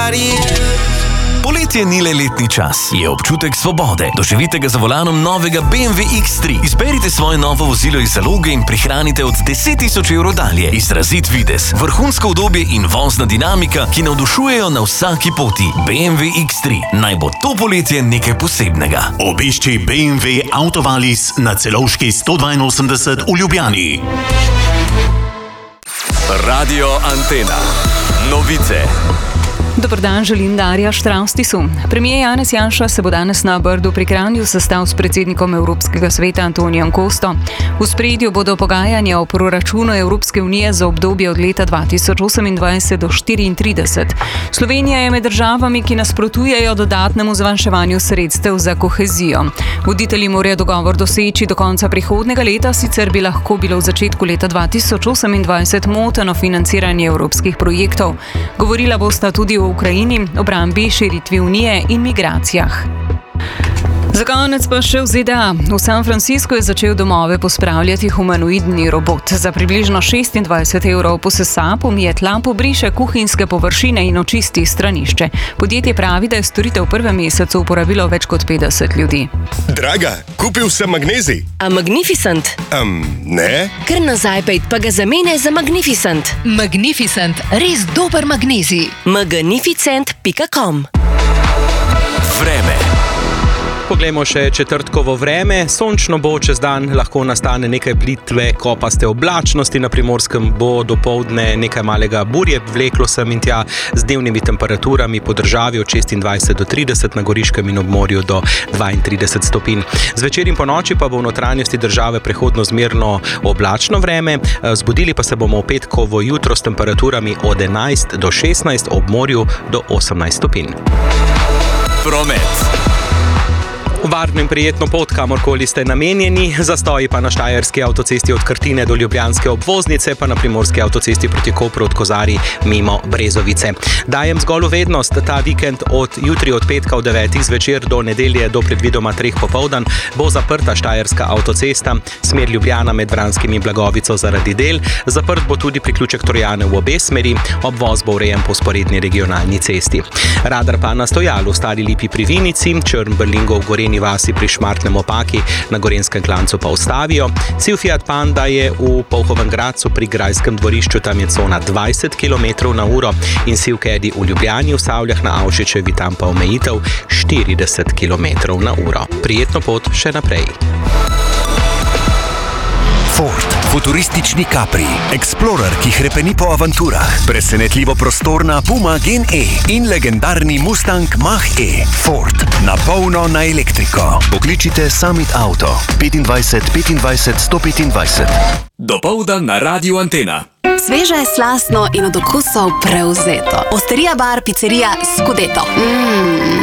Poletje ni le letni čas, je občutek svobode. Doživite ga za volanom novega BMW X3. Izberite svoje novo vozilo iz zaloge in prihranite od 10.000 evrov dalje. Izrazit videz, vrhunsko udobje in vozna dinamika, ki navdušujejo na vsaki poti. BMW X3. Naj bo to poletje nekaj posebnega. Obišči BMW Autovalis na Celovški 182 v Ljubljani. Radio Antena. Novice. Dober dan, želim Darja Štravstisu. Premijer Janez Janša se bo danes na Brdu pri Kranju sestal s predsednikom Evropskega sveta Antonijem Costo. V ospredju bodo pogajanja o proračunu Evropske unije za obdobje od leta 2028 do 2034. Slovenija je med državami, ki nasprotujejo dodatnemu zmanjševanju sredstev za kohezijo. Voditelji morajo dogovor doseči do konca prihodnjega leta, sicer bi lahko bilo v začetku leta 2028 moteno financiranje evropskih projektov. Govorila bosta tudi o Ukrajini, obrambi, širitvi unije in migracijah. Za konec pa še v ZDA. V San Franciscu je začel domove pospravljati humanoidni robot. Za približno 26 evrov posesa, pomije tla, pobriše kuhinjske površine in očisti stranišče. Podjetje pravi, da je storitev v prvem mesecu uporabilo več kot 50 ljudi. Draga, kupil sem magnezij. A Magnificent? Ne. Kar nazaj pejt, pa ga zamenjaj za Magnificent. Magnificent, res dober magnezij. Magnificent.com. Vreme. Poglejmo še četrtkovo vreme. Sončno bo, čez dan lahko nastane nekaj plitve kopaste oblačnosti, na Primorskem bo dopoldne nekaj malega burje vleklo sem in tja z dnevnimi temperaturami po državi od 26 do 30, na Goriškem in ob morju do 32 stopinj. Zvečer in po noči pa bo v notranjosti države prehodno zmerno oblačno vreme, zbudili pa se bomo v petkovo jutro s temperaturami od 11 do 16, ob morju do 18 stopinj. Promet. Varno in prijetno pot, kamorkoli ste namenjeni, zastoji pa na štajerski avtocesti od Krtine do ljubljanske obvoznice, pa na primorski avtocesti proti Kopru od Kozarij mimo Brezovice. Dajem zgolj uvednost, ta vikend od jutri od petka od 9 zvečer do nedelje do predvidoma 3 popoldan bo zaprta štajerska avtocesta, smer Ljubljana med Vranskim in Blagovico zaradi del, zaprt bo tudi priključek Trojane v obe smeri, obvoz bo urejen po vzporedni regionalni cesti. Radar pa na Stojalu, Stari Lipi pri Vinici, Črn Brlingo v Gorenji vasi pri Šmartnem Opaki, na Gorenjskem klancu pa ustavijo. Civ Fiat Panda je v Polhovem Gradcu pri Grajskem dvorišču, tam je cona 20 km/h in Civ Caddy v Ljubljani, v Savljah na Avšičevi, tam pa omejitev 40 km/h. Prijetno pot še naprej. Ford, futuristični Capri, Explorer, ki hrepeni po avanturah, presenetljivo prostorna Puma Gen E in legendarni Mustang Mach-E. Ford, na polno na elektriko. Pokličite Summit Auto 25 25 125. Dopoldan na Radio Antena. Sveže, slastno in od okusov prevzeto. Osterija bar, picerija Scudetto.